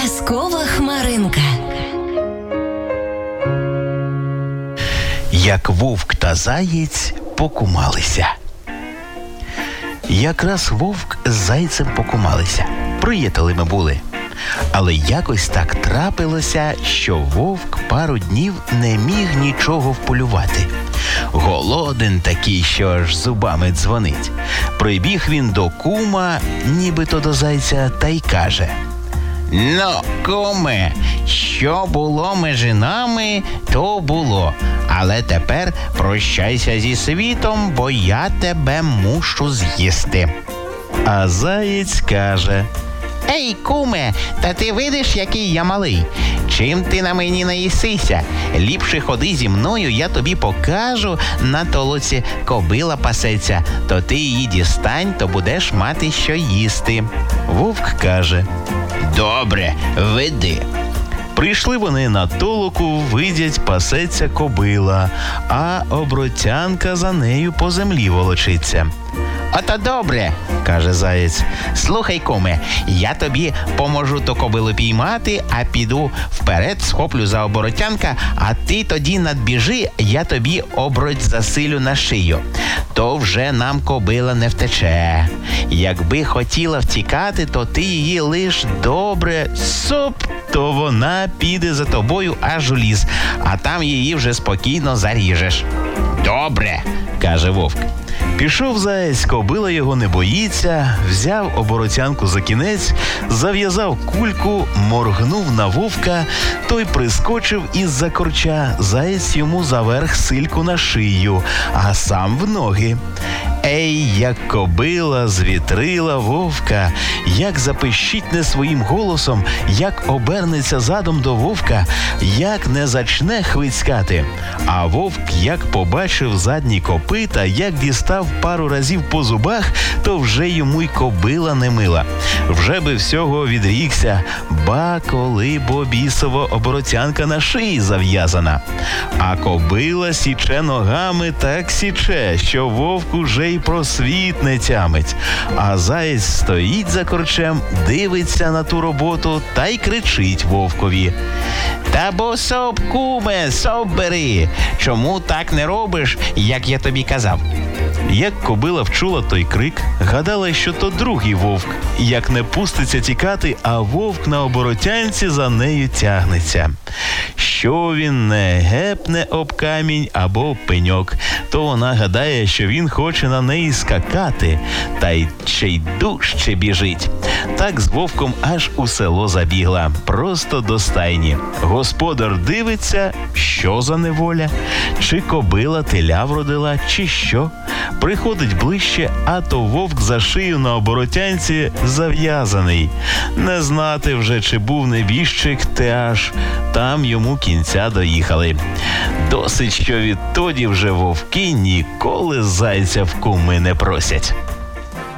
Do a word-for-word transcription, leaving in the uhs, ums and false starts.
Казкова хмаринка. Як вовк та заєць покумалися. Якраз вовк з зайцем покумалися. Приятелями були. Але якось так трапилося, що вовк пару днів не міг нічого вполювати. Голоден такий, що аж зубами дзвонить. Прибіг він до кума, нібито до зайця, та й каже: «Ну, куме, що було між нами, то було. Але тепер прощайся зі світом, бо я тебе мушу з'їсти». А заєць каже: «Ей, куме, та ти видиш, який я малий? Чим ти на мені наїсися? Ліпше ходи зі мною, я тобі покажу. На толоці кобила пасеться, то ти її дістань, то будеш мати що їсти». Вовк каже: «Добре, веди». Прийшли вони на толоку, видять, пасеться кобила, а оборотянка за нею по землі волочиться. «Ото добре, – каже заєць, – слухай, куме, я тобі поможу ту кобилу піймати, а піду вперед, схоплю за оборотянка, а ти тоді надбіжи, я тобі оброть засилю на шию. То вже нам кобила не втече. Якби хотіла втікати, то ти її лиш добре суп, то вона піде за тобою аж у ліс, а там її вже спокійно заріжеш». «Добре, – каже вовк. Пішов заєць, кобила його не боїться, взяв оборотянку за кінець, зав'язав кульку, моргнув на вовка, той прискочив із-за корча, заєць йому заверх сильку на шию, а сам в ноги. Ей, як кобила звітрила вовка, як запищить не своїм голосом, як обернеться задом до вовка, як не зачне хвицькати. А вовк, як побачив задні копита, як дістав пару разів по зубах, то вже йому й кобила не мила. Вже би всього відрікся, ба коли бо бісово оборотянка на шиї зав'язана. А кобила січе ногами так січе, що вовк уже й про світ не тямить. А заєць стоїть за корчем, дивиться на ту роботу та й кричить вовкові: «Та бо соп, куме, соп бери! Чому так не робиш, як я тобі казав?» Як кобила вчула той крик, гадала, що то другий вовк, як не пуститься тікати, а вовк на оборотянці за нею тягнеться. Що він не гепне об камінь або об пеньок, то вона гадає, що він хоче на неї скакати, та й ще й дужче біжить. Так з вовком аж у село забігла, просто до стайні. Господар дивиться, що за неволя, чи кобила теля вродила, чи що. Приходить ближче, а то вовк за шию на оборотянці зав'язаний. Не знати вже, чи був небіжчик, те аж там йому кінця доїхали. Досить, що відтоді вже вовки ніколи зайця в куми не просять.